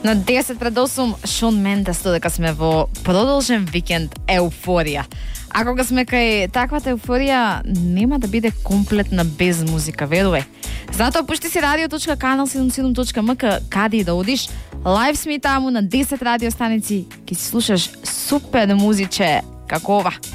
На 10 пред 8 Шон Мендес додека сме во продолжен викенд еуфорија. А кога сме кај таквата еуфорија, нема да биде комплетна без музика, верувај. Затоа пушти си radio.kanal77.mk, каде и да одиш, лайв сме таму на 10 радиостаници, ќе си слушаш супер музиче како ова.